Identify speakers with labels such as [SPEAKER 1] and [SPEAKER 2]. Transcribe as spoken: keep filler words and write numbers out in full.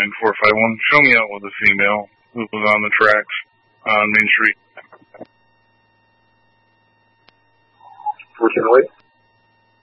[SPEAKER 1] nine four five one. Show me out with a female who was on the tracks on Main Street.
[SPEAKER 2] fourteen oh eight.